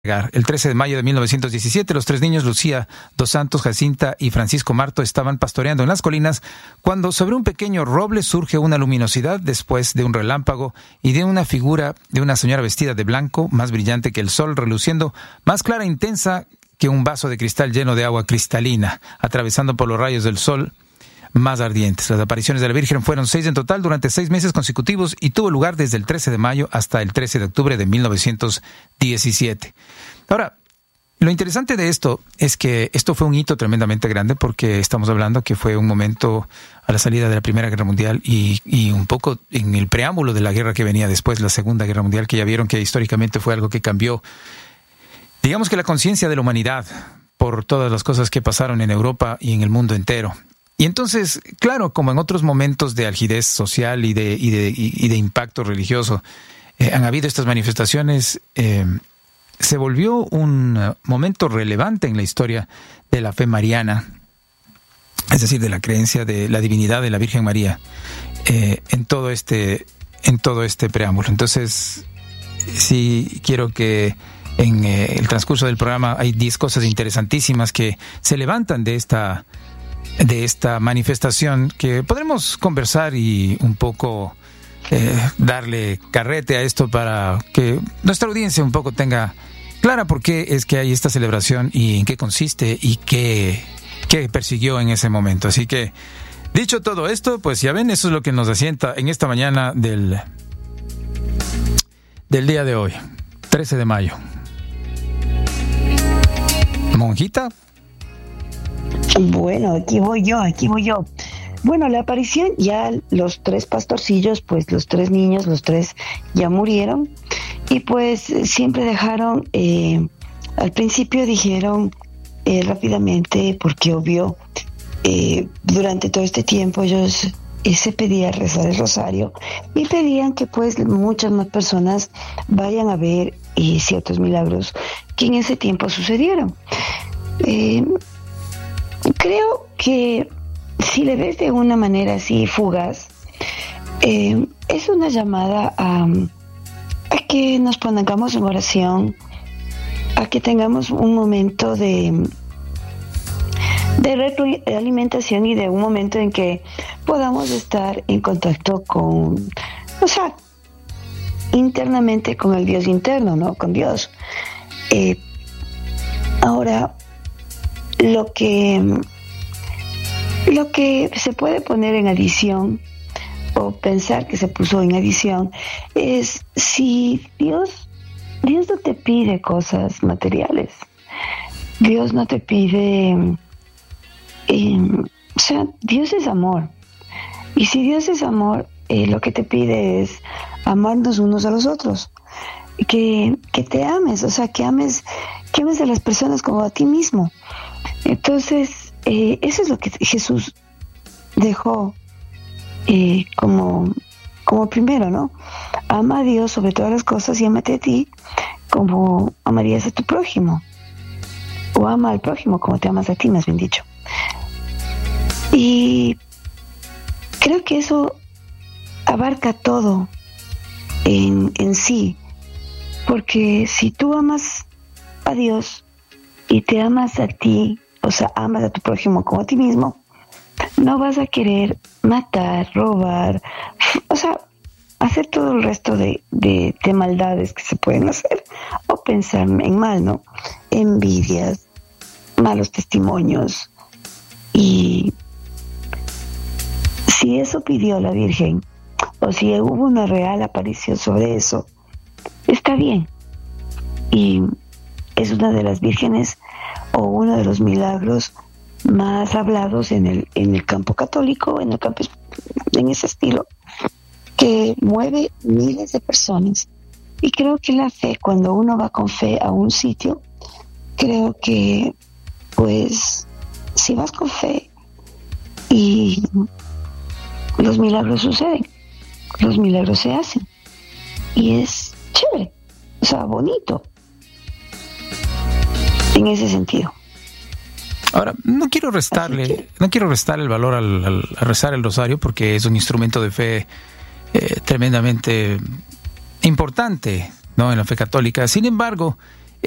El 13 de mayo de 1917, los tres niños, Lucía dos Santos, Jacinta y Francisco Marto, estaban pastoreando en las colinas cuando sobre un pequeño roble surge una luminosidad después de un relámpago y de una figura de una señora vestida de blanco, más brillante que el sol, reluciendo, más clara e intensa que un vaso de cristal lleno de agua cristalina, atravesando por los rayos del sol más ardientes. Las apariciones de la Virgen fueron 6 en total durante 6 meses consecutivos y tuvo lugar desde el 13 de mayo hasta el 13 de octubre de 1917. Ahora, lo interesante de esto es que esto fue un hito tremendamente grande porque estamos hablando que fue un momento a la salida de la Primera Guerra Mundial y un poco en el preámbulo de la guerra que venía después, la Segunda Guerra Mundial, que ya vieron que históricamente fue algo que cambió, digamos que la conciencia de la humanidad por todas las cosas que pasaron en Europa y en el mundo entero. Y entonces, claro, como en otros momentos de algidez social y de impacto religioso, han habido estas manifestaciones, se volvió un momento relevante en la historia de la fe mariana, es decir, de la creencia de la divinidad de la Virgen María, en todo este preámbulo. Entonces, sí quiero que en el transcurso del programa hay 10 cosas interesantísimas que se levantan de esta manifestación que podremos conversar y un poco darle carrete a esto para que nuestra audiencia un poco tenga clara por qué es que hay esta celebración y en qué consiste y qué persiguió en ese momento. Así que, dicho todo esto, pues ya ven, eso es lo que nos asienta en esta mañana del día de hoy, 13 de mayo. Monjita. Bueno, aquí voy yo. Bueno, la aparición, ya los 3 pastorcillos, pues los 3 niños, los 3 ya murieron. Y pues siempre dejaron, al principio dijeron rápidamente, porque obvio, durante todo este tiempo ellos se pedía rezar el rosario y pedían que pues muchas más personas vayan a ver ciertos milagros que en ese tiempo sucedieron. Creo que si le ves de una manera así fugaz, es una llamada a que nos pongamos en oración, a que tengamos un momento de realimentación y de un momento en que podamos estar en contacto con, internamente con el Dios interno, ¿no? Con Dios. Ahora, lo que se puede poner en adición o pensar que se puso en adición es si Dios no te pide cosas materiales. Dios no te pide, Dios es amor. Y si Dios es amor, lo que te pide es amarnos unos a los otros. Que te ames, que ames a las personas como a ti mismo. Entonces, eso es lo que Jesús dejó como primero, ¿no? Ama a Dios sobre todas las cosas y ámate a ti como amarías a tu prójimo. O ama al prójimo como te amas a ti, más bien dicho. Y creo que eso abarca todo en sí. Porque si tú amas a Dios y te amas a ti, amas a tu prójimo como a ti mismo, no vas a querer matar, robar, hacer todo el resto de maldades que se pueden hacer o pensar en mal, ¿no? Envidias, malos testimonios. Y si eso pidió la Virgen o si hubo una real aparición sobre eso, está bien. Y es una de las vírgenes o uno de los milagros más hablados en el campo católico, en ese estilo, que mueve miles de personas. Y creo que la fe, cuando uno va con fe a un sitio, creo que pues si vas con fe y los milagros suceden, los milagros se hacen y es chévere, bonito en ese sentido. Ahora, no quiero restarle el valor al rezar el rosario, porque es un instrumento de fe tremendamente importante, ¿no?, en la fe católica. Sin embargo,